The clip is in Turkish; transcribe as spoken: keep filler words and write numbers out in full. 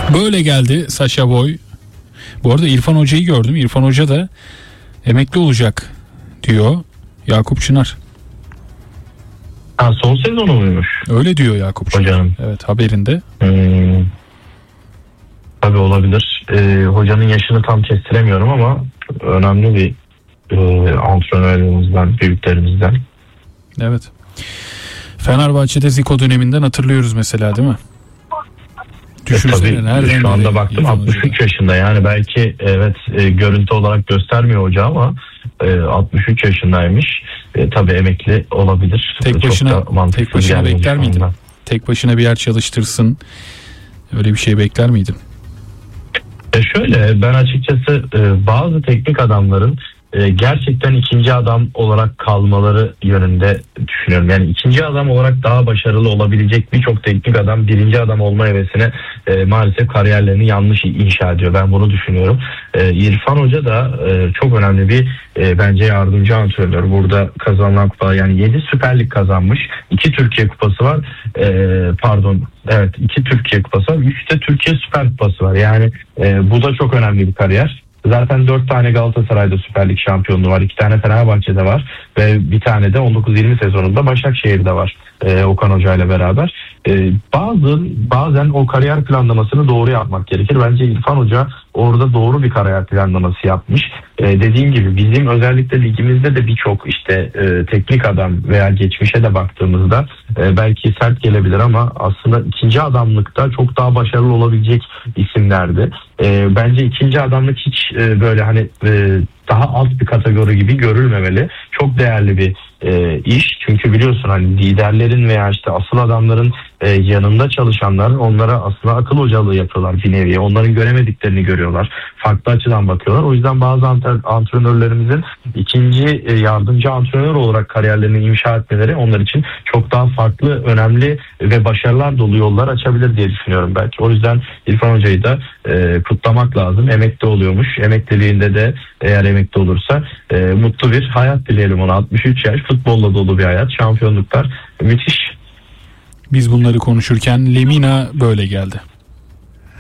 Böyle geldi Sacha Boey. Bu arada İrfan Hoca'yı gördüm. İrfan Hoca da emekli olacak diyor Yakup Çınar. Ha, son sezonu muymuş? Öyle diyor Yakup Çınar. Hocanın. Evet, haberinde. Hmm. Tabii olabilir. Ee, hocanın yaşını tam kestiremiyorum ama önemli bir e, antrenörlerimizden, büyüklerimizden. Evet. Fenerbahçe'de Zico döneminden hatırlıyoruz mesela, değil mi? Düşünsene, Tabii, nereden şu anda nereye baktım İrfan altmış üç Hoca'da. yaşında, yani belki evet e, görüntü olarak göstermiyor hoca ama e, altmış üç yaşındaymış. E, tabii emekli olabilir. Tek Çok başına da mantıksız tek başına gelmiyor bekler şu miydin? anda. Tek başına bir yer çalıştırsın. Öyle bir şey bekler miydin? E şöyle, ben açıkçası e, bazı teknik adamların e, gerçekten ikinci adam olarak kalmaları yönünde düşünüyorum. Yani ikinci adam olarak daha başarılı olabilecek birçok teknik adam birinci adam olma hevesine e, maalesef kariyerlerini yanlış inşa ediyor. Ben bunu düşünüyorum. E, İrfan Hoca da e, çok önemli bir e, bence yardımcı antrenör. Burada kazanılan kupa, yani yedi Süper Lig kazanmış. iki Türkiye Kupası var. E, pardon evet iki Türkiye Kupası var. üç de Türkiye Süper Kupası var. Yani e, bu da çok önemli bir kariyer. Zaten dört tane Galatasaray'da Süper Lig şampiyonluğu var. iki tane Fenerbahçe'de var. Ve bir tane de on dokuz yirmi sezonunda Başakşehir'de var. Ee, Okan Hoca ile beraber. Ee, bazı, bazen o kariyer planlamasını doğru yapmak gerekir. Bence İrfan Hoca orada doğru bir kariyer planlaması yapmış. Ee, dediğim gibi bizim özellikle ligimizde de birçok işte e, teknik adam veya geçmişe de baktığımızda e, belki sert gelebilir ama aslında ikinci adamlıkta çok daha başarılı olabilecek isimlerdi. E, bence ikinci adamlık hiç e, böyle hani e, daha alt bir kategori gibi görülmemeli. Çok değerli bir e, iş. Çünkü biliyorsun hani liderlerin veya işte asıl adamların e, yanında çalışanların onlara aslında akıl hocalığı yapıyorlar bir nevi. Onların göremediklerini görüyorlar. Farklı açıdan bakıyorlar. O yüzden bazı antrenörlerimizin ikinci e, yardımcı antrenör olarak kariyerlerini inşa etmeleri onlar için çok daha farklı, önemli ve başarılar dolu yollar açabilir diye düşünüyorum belki. O yüzden İrfan Hoca'yı da e, kutlamak lazım. Emekli oluyormuş. Emekliliğinde de eğer emekli olursa e, mutlu bir hayat dileyelim ona. altmış üç yaş, futbolla dolu bir hayat, şampiyonluklar, müthiş. Biz bunları konuşurken Lemina böyle geldi.